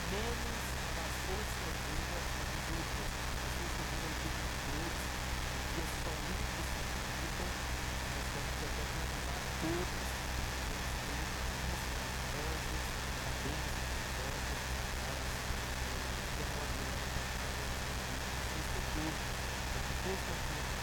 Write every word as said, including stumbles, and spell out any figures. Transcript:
menos na força viva dos outros, a força viva dos outros, porque são únicos que ficam, nós temos até que animar todos os seus filhos, netos, padrinhos, bisnetos, mas eh, que é uma aliança que nós fazemos com Cristo, Cristo todo, para que todos continuem